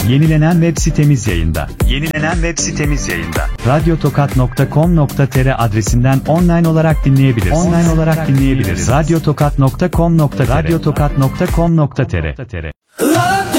Yenilenen web sitemiz yayında. Radyotokat.com.tr adresinden online olarak dinleyebilirsiniz. Radyotokat.com.tr